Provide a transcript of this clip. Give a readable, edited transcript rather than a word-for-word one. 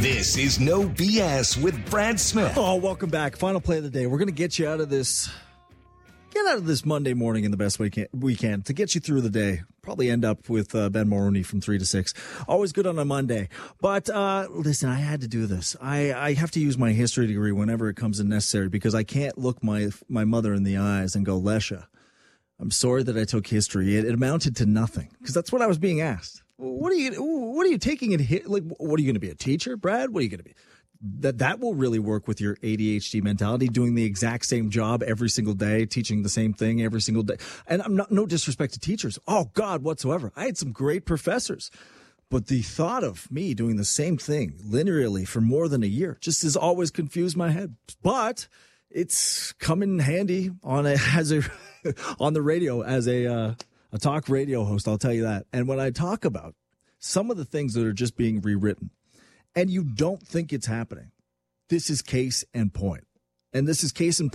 This is No BS with Brad Smith. Oh, welcome back. Final play of the day. We're going to get you out of this. Get out of this Monday morning in the best way we can to get you through the day. Probably end up with Ben Maroney from 3 to 6. Always good on a Monday. But listen, I had to do this. I have to use my history degree whenever it comes in necessary because I can't look my mother in the eyes and go, Lesha, I'm sorry that I took history. It amounted to nothing because that's what I was being asked. What are you taking it? Like, what are you going to be, a teacher, Brad? What are you going to be? That will really work with your ADHD mentality, doing the exact same job every single day, teaching the same thing every single day. And I'm not, no disrespect to teachers. Oh, God, whatsoever. I had some great professors. But the thought of me doing the same thing linearly for more than a year just has always confused my head. But it's come in handy on the radio as a talk radio host, I'll tell you that. And when I talk about some of the things that are just being rewritten, and you don't think it's happening, this is case in point. And this is case in